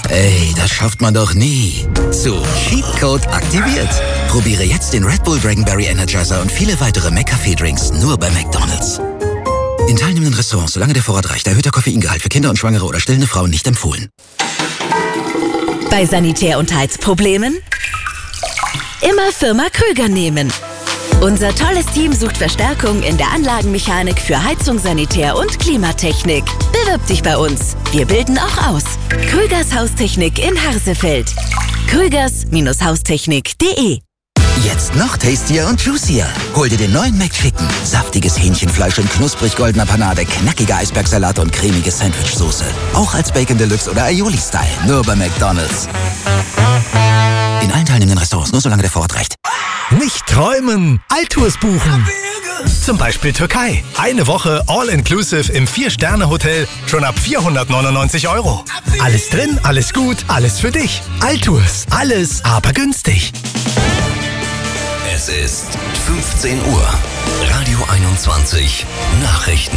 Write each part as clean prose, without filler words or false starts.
Ey, das schafft man doch nie. So, Cheatcode aktiviert. Probiere jetzt den Red Bull Dragonberry Energizer und viele weitere McCafé-Drinks nur bei McDonald's. In teilnehmenden Restaurants, solange der Vorrat reicht, erhöhter Koffeingehalt für Kinder und Schwangere oder stillende Frauen nicht empfohlen. Bei Sanitär- und Heizproblemen? Immer Firma Krüger nehmen. Unser tolles Team sucht Verstärkung in der Anlagenmechanik für Heizung, Sanitär und Klimatechnik. Bewirb dich bei uns. Wir bilden auch aus. Krügers Haustechnik in Harsefeld. krügers-haustechnik.de. Jetzt noch tastier und juicier. Hol dir den neuen McChicken. Saftiges Hähnchenfleisch in knusprig goldener Panade, knackige Eisbergsalat und cremige Sandwichsoße. Auch als Bacon Deluxe oder Aioli-Style. Nur bei McDonald's. In allen teilnehmenden Restaurants, nur solange der Vorrat reicht. Nicht träumen, Alltours buchen. Zum Beispiel Türkei. Eine Woche All-Inclusive im 4-Sterne-Hotel schon ab 499 €. Alles drin, alles gut, alles für dich. Alltours, alles aber günstig. Es ist 15 Uhr. Radio 21. Nachrichten.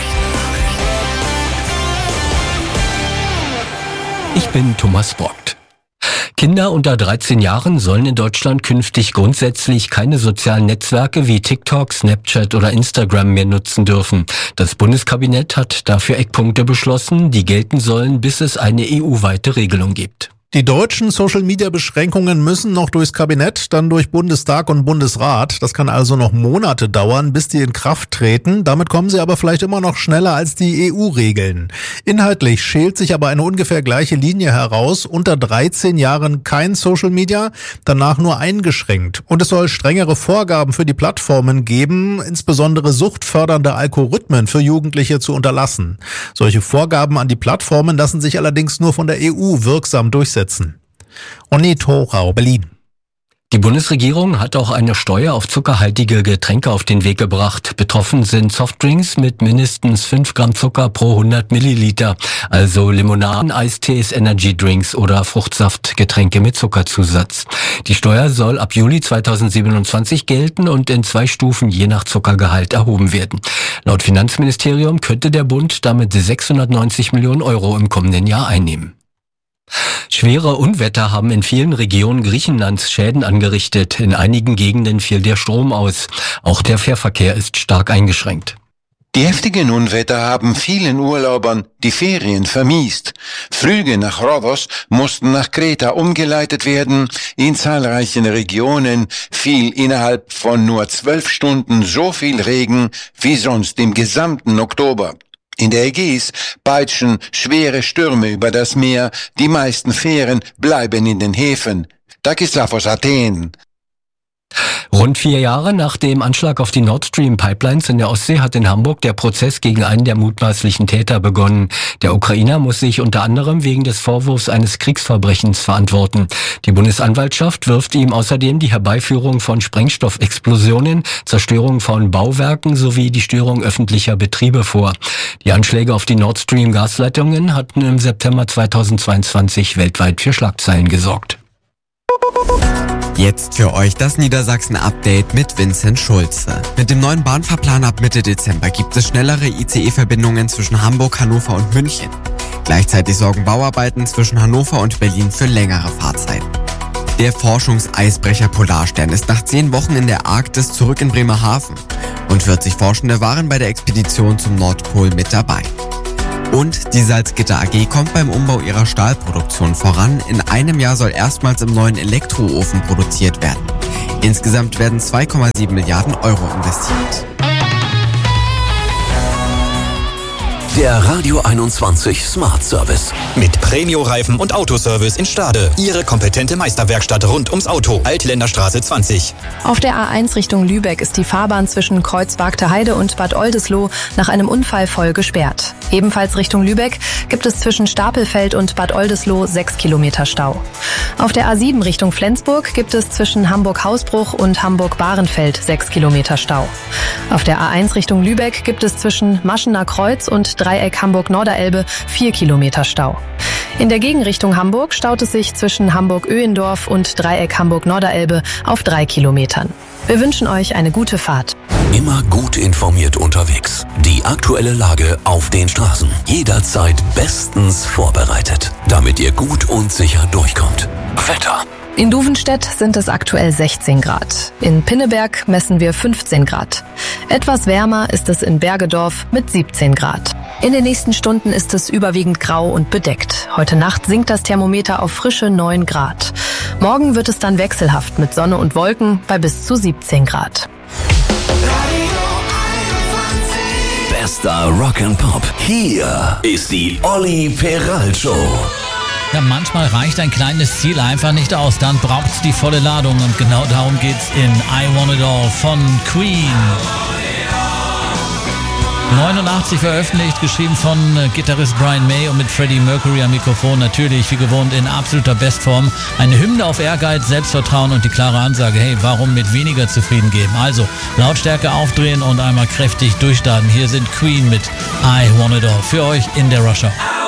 Ich bin Thomas Brockt. Kinder unter 13 Jahren sollen in Deutschland künftig grundsätzlich keine sozialen Netzwerke wie TikTok, Snapchat oder Instagram mehr nutzen dürfen. Das Bundeskabinett hat dafür Eckpunkte beschlossen, die gelten sollen, bis es eine EU-weite Regelung gibt. Die deutschen Social-Media-Beschränkungen müssen noch durchs Kabinett, dann durch Bundestag und Bundesrat. Das kann also noch Monate dauern, bis die in Kraft treten. Damit kommen sie aber vielleicht immer noch schneller als die EU-Regeln. Inhaltlich schält sich aber eine ungefähr gleiche Linie heraus. Unter 13 Jahren kein Social-Media, danach nur eingeschränkt. Und es soll strengere Vorgaben für die Plattformen geben, insbesondere suchtfördernde Algorithmen für Jugendliche zu unterlassen. Solche Vorgaben an die Plattformen lassen sich allerdings nur von der EU wirksam durchsetzen. Onni Thorau, Berlin. Die Bundesregierung hat auch eine Steuer auf zuckerhaltige Getränke auf den Weg gebracht. Betroffen sind Softdrinks mit mindestens 5 Gramm Zucker pro 100 Milliliter, also Limonaden, Eistees, Energydrinks oder Fruchtsaftgetränke mit Zuckerzusatz. Die Steuer soll ab Juli 2027 gelten und in 2 Stufen je nach Zuckergehalt erhoben werden. Laut Finanzministerium könnte der Bund damit 690 Millionen € im kommenden Jahr einnehmen. Schwere Unwetter haben in vielen Regionen Griechenlands Schäden angerichtet. In einigen Gegenden fiel der Strom aus. Auch der Fährverkehr ist stark eingeschränkt. Die heftigen Unwetter haben vielen Urlaubern die Ferien vermiest. Flüge nach Rhodos mussten nach Kreta umgeleitet werden. In zahlreichen Regionen fiel innerhalb von nur 12 Stunden so viel Regen wie sonst im gesamten Oktober. In der Ägäis peitschen schwere Stürme über das Meer. Die meisten Fähren bleiben in den Häfen. Takislavos, Athen. Rund 4 Jahre nach dem Anschlag auf die Nord Stream Pipelines in der Ostsee hat in Hamburg der Prozess gegen einen der mutmaßlichen Täter begonnen. Der Ukrainer muss sich unter anderem wegen des Vorwurfs eines Kriegsverbrechens verantworten. Die Bundesanwaltschaft wirft ihm außerdem die Herbeiführung von Sprengstoffexplosionen, Zerstörung von Bauwerken sowie die Störung öffentlicher Betriebe vor. Die Anschläge auf die Nord Stream Gasleitungen hatten im September 2022 weltweit für Schlagzeilen gesorgt. Jetzt für euch das Niedersachsen-Update mit Vincent Schulze. Mit dem neuen Bahnfahrplan ab Mitte Dezember gibt es schnellere ICE-Verbindungen zwischen Hamburg, Hannover und München. Gleichzeitig sorgen Bauarbeiten zwischen Hannover und Berlin für längere Fahrzeiten. Der Forschungseisbrecher Polarstern ist nach 10 Wochen in der Arktis zurück in Bremerhaven. Und 40 Forschende waren bei der Expedition zum Nordpol mit dabei. Und die Salzgitter AG kommt beim Umbau ihrer Stahlproduktion voran. In einem Jahr soll erstmals im neuen Elektroofen produziert werden. Insgesamt werden 2,7 Milliarden € investiert. Der Radio 21 Smart Service. Mit Premio-Reifen und Autoservice in Stade. Ihre kompetente Meisterwerkstatt rund ums Auto. Altländerstraße 20. Auf der A1 Richtung Lübeck ist die Fahrbahn zwischen Kreuzwagte Heide und Bad Oldesloe nach einem Unfall voll gesperrt. Ebenfalls Richtung Lübeck gibt es zwischen Stapelfeld und Bad Oldesloe 6 Kilometer Stau. Auf der A7 Richtung Flensburg gibt es zwischen Hamburg-Hausbruch und Hamburg-Bahrenfeld 6 Kilometer Stau. Auf der A1 Richtung Lübeck gibt es zwischen Maschener Kreuz und Dreieck Hamburg-Norderelbe 4 Kilometer Stau. In der Gegenrichtung Hamburg staut es sich zwischen Hamburg-Öhendorf und Dreieck Hamburg-Norderelbe auf 3 Kilometern. Wir wünschen euch eine gute Fahrt. Immer gut informiert unterwegs. Die aktuelle Lage auf den Straßen. Jederzeit bestens vorbereitet, damit ihr gut und sicher durchkommt. Wetter. In Duvenstedt sind es aktuell 16 Grad. In Pinneberg messen wir 15 Grad. Etwas wärmer ist es in Bergedorf mit 17 Grad. In den nächsten Stunden ist es überwiegend grau und bedeckt. Heute Nacht sinkt das Thermometer auf frische 9 Grad. Morgen wird es dann wechselhaft mit Sonne und Wolken bei bis zu 17 Grad. Bester Rock'n'Pop. Hier ist die Olli Peral Show. Ja, manchmal reicht ein kleines Ziel einfach nicht aus, dann braucht's die volle Ladung und genau darum geht's in I Want It All von Queen. 89 veröffentlicht, geschrieben von Gitarrist Brian May und mit Freddie Mercury am Mikrofon, natürlich wie gewohnt in absoluter Bestform. Eine Hymne auf Ehrgeiz, Selbstvertrauen und die klare Ansage, hey, warum mit weniger zufrieden geben? Also Lautstärke aufdrehen und einmal kräftig durchstarten. Hier sind Queen mit I Want It All für euch in der Rush Hour.